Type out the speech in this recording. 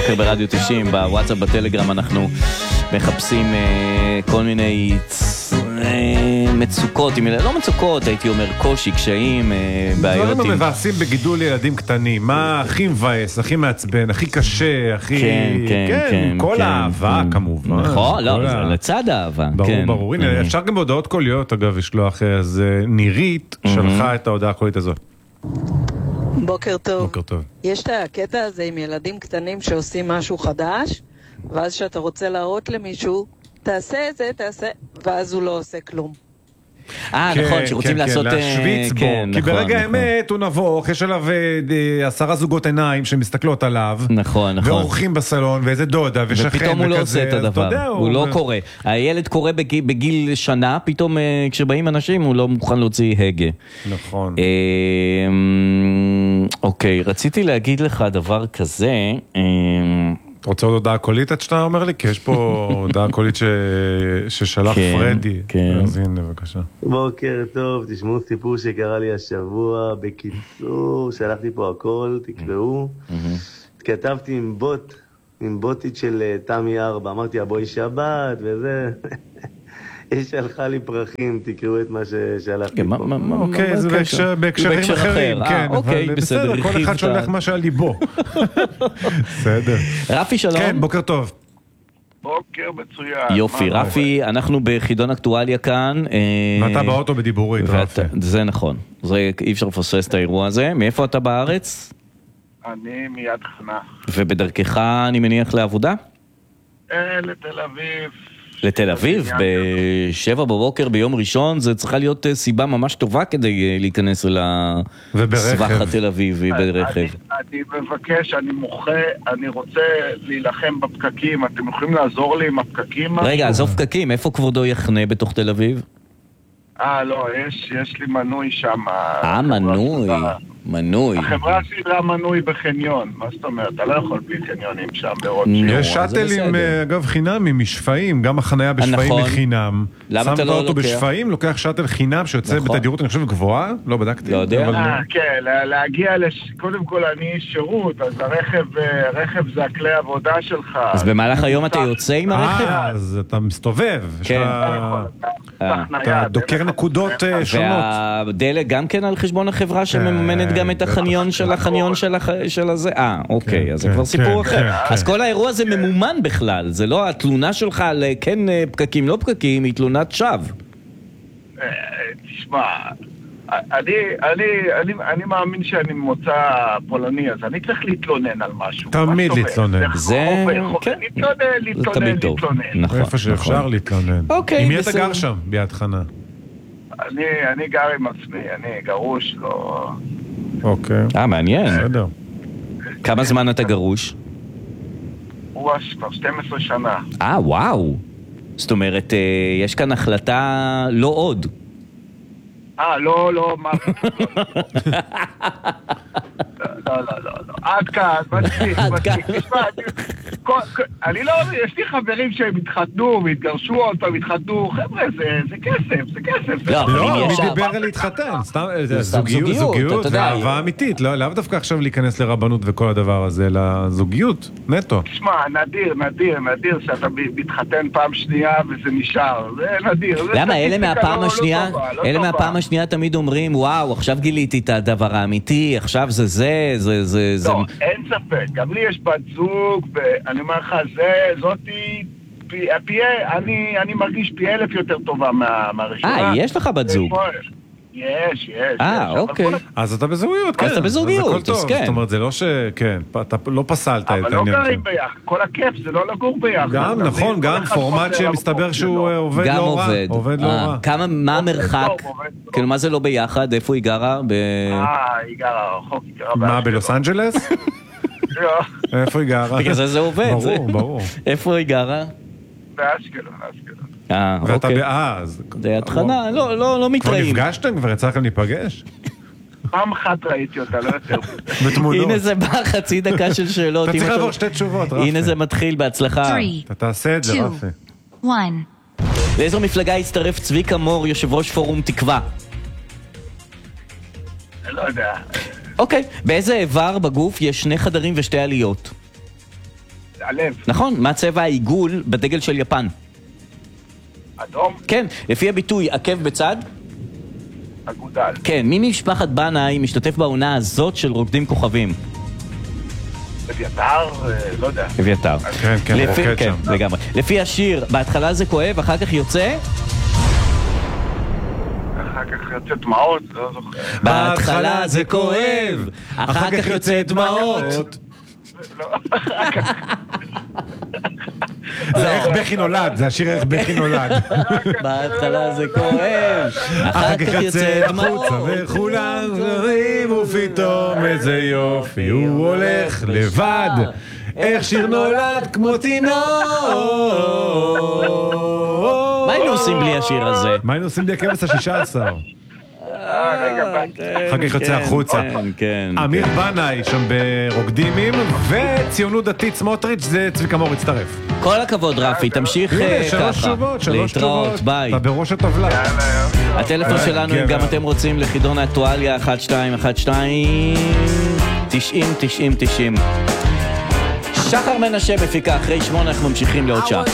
בוקר ברדיו 90, בוואטסאפ, בטלגרם אנחנו מחפשים כל מיני מצוקות, לא מצוקות, הייתי אומר קושי, קשיים, בעיות. דברים המבאסים בגידול ילדים קטנים, מה הכי מבאס, הכי מעצבן, הכי קשה, הכי... כן, כל האהבה כמובן. נכון, לא, לצד האהבה. ברור, הנה, אפשר גם בהודעות קוליות, אגב, לשלוח, אז נירית שלחה את ההודעה הקולית הזאת. בוקר טוב. בוקר טוב. יש את הקטע הזה עם ילדים קטנים שעושים משהו חדש, ואז שאתה רוצה להראות למישהו, תעשה את זה, תעשה, ואז הוא לא עושה כלום. נכון, שרוצים לעשות... להשוויץ בו, כי ברגע האמת הוא נבוך, יש עליו 10 זוגות עיניים שמסתכלות עליו, נכון. ואורחים בסלון, ואיזה דודה, ושכן, ופתאום הוא לא עושה את הדבר, הוא לא קורא. הילד קורא בגיל שנה, פתאום כשבאים אנשים הוא לא מוכן להוציא הגה. נכון. אוקיי, רציתי להגיד לך דבר כזה... רוצה עוד הודעה קולית עד שאתה אומר לי? כי יש פה הודעה קולית ששלח פרדי. אז הנה, בבקשה. בוקר טוב, תשמעו סיפור שקרה לי השבוע. בקיצור, שלחתי פה הכל, תקראו. התכתבתי עם בוטית של תמי 4, אמרתי, בואי שבת וזה. היא שלחה לי פרחים, תקראו את מה ששלחתי פה. אוקיי, זה בהקשרים אחרים, כן. אוקיי, בסדר. כל אחד שולח מה שעל ליבו. בסדר. רפי, שלום. כן, בוקר טוב. בוקר מצוין. יופי, רפי, אנחנו בחידון אקטואליה כאן. ואתה באוטו בדיבורית, רפי. זה נכון. אי אפשר לפספס את האירוע הזה. מאיפה אתה בארץ? אני מיד חנה. ובדרכך אני מניח לעבודה? לתל אביב. לתל אביב, ב7 בבוקר ביום ראשון, זה צריכה להיות סיבה ממש טובה כדי להיכנס לסבך התל אביבי ברכב. אני מבקש, אני מוחה, אני רוצה להילחם בפקקים, אתם יכולים לעזור לי עם הפקקים? רגע, עזוב פקקים, איפה כבודו יחנה בתוך תל אביב? לא, יש לי מנוי שם. מנוי. החברה סדרה מנוי בחניון, מה זאת אומרת? אתה לא יכול בלי חניונים שם ברוטשילד. יש שאטלים, אגב, חינם משפעים, גם החנייה בשפעים מחינם. שמת אותו בשפעים, לוקח שאטל חינם שיוצא בתדירות, אני חושב, גבוהה, לא בדקתי. לא יודע. כן, להגיע, קודם כל אני שירות, אז הרכב זה הכלי עבודה שלך. אז במהלך היום אתה יוצא עם הרכב? אז אתה מסתובב. כן. אתה דוקר נקודות שונות. והדלק גם כן על חשבון החברה שמממנת גם את החניון של הזה. אוקיי, אז זה כבר סיפור אחר. אז כל האירוע הזה ממומן בכלל, זה לא התלונה שלך על כן פקקים, לא פקקים, היא תלונת שווא. תשמע, אני מאמין שאני ממוצא פולני, אז אני צריך להתלונן על משהו. תמיד להתלונן. זה... להתלונן. איפה שאפשר להתלונן. עם מי אתה גר שם, ביד חנה? אני גר עם עצמי, אני גרוש, לא... אוקיי. מעניין. בסדר. כמה זמן אתה גרוש? הוא כבר 12 שנה. וואו. זאת אומרת, יש כאן החלטה לא עוד. לא, מה? לא. עד כאן, מספיק. אני לא, יש לי חברים שהם התחתנו והתגרשו עוד פעם, התחתנו, חבר'ה, זה כסף. לא, מי דיבר על להתחתן? זוגיות, ואהבה אמיתית, לאו דווקא עכשיו להיכנס לרבנות וכל הדבר הזה, אלא זוגיות, נטו. תשמע, נדיר שאתה מתחתן פעם שנייה וזה נשאר, זה נדיר. למה? אלה מהפעם השנייה תמיד אומרים, וואו, עכשיו גיליתי את הדבר האמיתי, עכשיו זה. לא, אין ספק, גם לי יש בת זוג, ואני אומר לך, זאתי, אני מרגיש פי 1000 יותר טובה מהראשונה. יש לך בת זוג? יש. אוקיי. אז אתה בזוגיות, כן. אז אתה בזוגיות, אז כן. זאת אומרת, זה לא כן, אתה לא פסלת את העניין. אבל לא גרים ביחד, כל הכיף זה לא לגור ביחד. גם, נכון, גם פורמט שמסתבר שהוא עובד לא רע. עובד לא רע. מה המרחק? כאילו, מה זה לא ביחד? איפה היא גרה? היא גרה רחוק, היא גרה מה, בלוס אנג'לס? לא. איפה היא גרה? בגלל זה עובד. ברור. איפה היא גרה? באשקלון. ואתה באז. זה התחנה, לא מתראים. כבר נפגשתם? כבר יצא לכם להיפגש? פעם אחת ראיתי אותה, לא יותר. בתמונות. הנה זה בא חצי דקה של שאלות. אתה צריך לעבור 2 תשובות, רפי. הנה זה מתחיל, בהצלחה. אתה תעשה את זה, רפי. 1. לאיזו מפלגה הצטרף צביקה מור, יושב ראש פורום תקווה? לא יודע. אוקיי, באיזה איבר בגוף יש 2 חדרים ו2 עליות? הלב. נכון, מה צבע העיגול בדגל של יפן? אדום? כן, לפי הביטוי עקב בצד? אגודל. כן, מי משפחת בנאי משתתף בעונה הזאת של רוקדים כוכבים? אביתר? לא יודע. אביתר. כן, כן, רוקד שם. לגמרי. לפי השיר, בהתחלה זה כואב, אחר כך יוצא? אחר כך יוצא דמעות, לא זוכר. בהתחלה זה כואב, אחר כך יוצא דמעות. זה איך בכי נולד, זה השיר איך בכי נולד. בהתחלה זה כואב, אחר כך יוצא דמעות. וכולם זרים ופתאום איזה יופי, הוא הולך לבד, איך שיר נולד כמו תינוק. מה היינו עושים בלי השיר הזה? מה היינו עושים בלי הכבש ה-16? אחר כך יוצא החוצה. אמיר בנאי שם ברוקדימים, וציונות דתית סמוטריץ' זה צביקה מור הצטרף. כל הכבוד רפי, תמשיך ככה. שלוש תשובות. ביי. אתה בראש הטבלה. הטלפון שלנו, אם גם אתם רוצים לחידון האקטואליה, 1212 90 90 90. שחר מנשה מפיקה, אחרי 8 אנחנו ממשיכים לעוד שעה.